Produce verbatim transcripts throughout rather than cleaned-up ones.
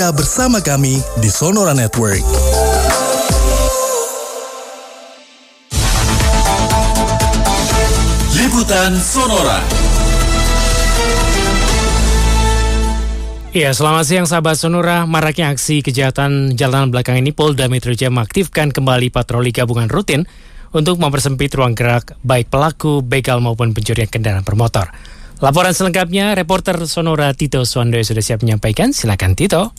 bersama kami di Sonora Network. Liputan Sonora. Ya, selamat siang sahabat Sonora. Maraknya aksi kejahatan jalanan belakang ini, Polda Metro Jaya mengaktifkan kembali patroli gabungan rutin untuk mempersempit ruang gerak baik pelaku begal maupun pencurian kendaraan bermotor. Laporan selengkapnya, reporter Sonora Tito Swandoyo sudah siap menyampaikan. Silakan Tito.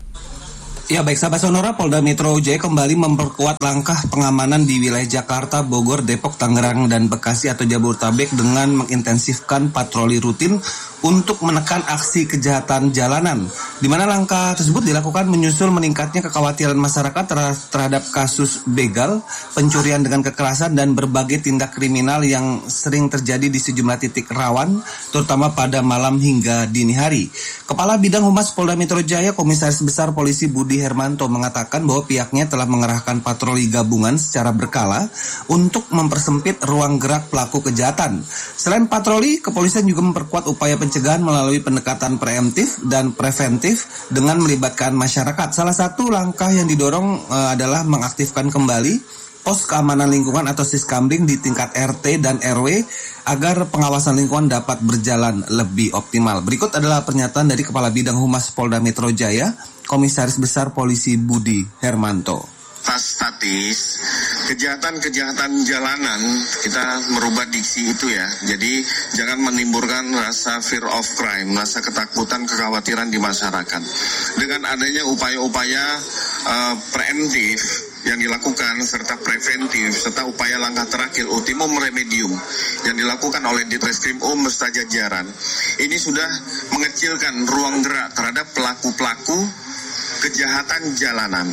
Ya baik sahabat Sonora, Polda Metro Jaya kembali memperkuat langkah pengamanan di wilayah Jakarta, Bogor, Depok, Tangerang, dan Bekasi atau Jabodetabek dengan mengintensifkan patroli rutin untuk menekan aksi kejahatan jalanan, di mana langkah tersebut dilakukan menyusul meningkatnya kekhawatiran masyarakat terhadap kasus begal, pencurian dengan kekerasan, dan berbagai tindak kriminal yang sering terjadi di sejumlah titik rawan, terutama pada malam hingga dini hari. Kepala Bidang Humas Polda Metro Jaya, Komisaris Besar Polisi Budi Hermanto mengatakan bahwa pihaknya telah mengerahkan patroli gabungan secara berkala untuk mempersempit ruang gerak pelaku kejahatan. Selain patroli, kepolisian juga memperkuat upaya pencegahan melalui pendekatan preemptif dan preventif dengan melibatkan masyarakat. Salah satu langkah yang didorong uh, adalah mengaktifkan kembali pos keamanan lingkungan atau Siskamling di tingkat R T dan R W agar pengawasan lingkungan dapat berjalan lebih optimal. Berikut adalah pernyataan dari Kepala Bidang Humas Polda Metro Jaya, Komisaris Besar Polisi Budi Hermanto. Tas statis, kejahatan-kejahatan jalanan, kita merubah diksi itu ya. Jadi jangan menimbulkan rasa fear of crime, rasa ketakutan, kekhawatiran di masyarakat. Dengan adanya upaya-upaya uh, preemptif yang dilakukan serta preventif serta upaya langkah terakhir ultimum remedium yang dilakukan oleh Ditreskrim Um beserta jajaran, ini sudah mengecilkan ruang gerak terhadap pelaku-pelaku kejahatan jalanan.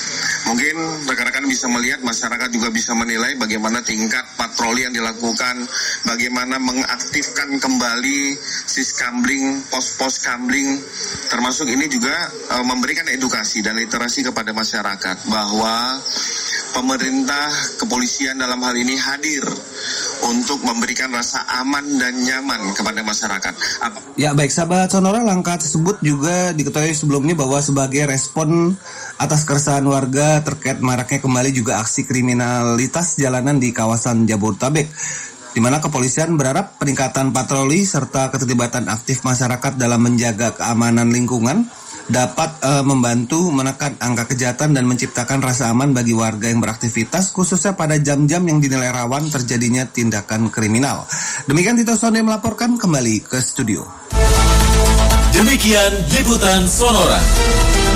Mungkin rekan-rekan bisa melihat, masyarakat juga bisa menilai bagaimana tingkat patroli yang dilakukan, bagaimana mengaktifkan kembali Siskamling, pos-pos Kamling, termasuk ini juga e, memberikan edukasi dan literasi kepada masyarakat bahwa pemerintah, kepolisian dalam hal ini hadir untuk memberikan rasa aman dan nyaman kepada masyarakat. Apa? Ya baik sahabat Sonora, langkah tersebut juga diketahui sebelumnya bahwa sebagai respon atas keresahan warga terkait maraknya kembali juga aksi kriminalitas jalanan di kawasan Jabodetabek, di mana kepolisian berharap peningkatan patroli serta keterlibatan aktif masyarakat dalam menjaga keamanan lingkungan dapat uh, membantu menekan angka kejahatan dan menciptakan rasa aman bagi warga yang beraktivitas, khususnya pada jam-jam yang dinilai rawan terjadinya tindakan kriminal. Demikian Tito Sonde melaporkan, kembali ke studio. Demikian Liputan Sonora.